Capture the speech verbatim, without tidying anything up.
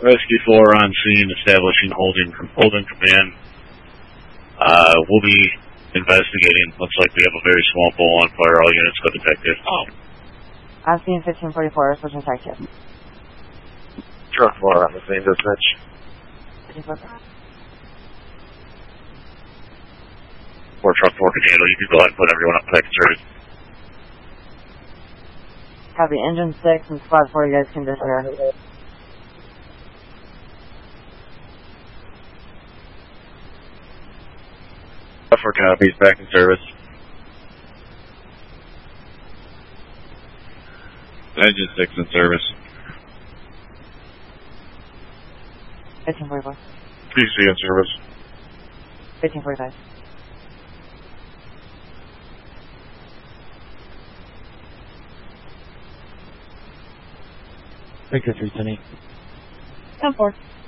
Rescue four on scene, establishing holding holding command. Uh, we'll be investigating. Looks like we have a very small bull on fire. All units go detective. Oh. On scene fifteen forty-four, switch detective. Truck four on the scene, dispatch. fifteen forty-four. Or truck four can handle. You can go ahead and put everyone up back in service. Copy. Engine six and squad four, you guys can disappear. For copies, back in service. Engine six in service. fifteen forty-four. P C in service. fifteen forty-five. Victor three ten eight. ten four.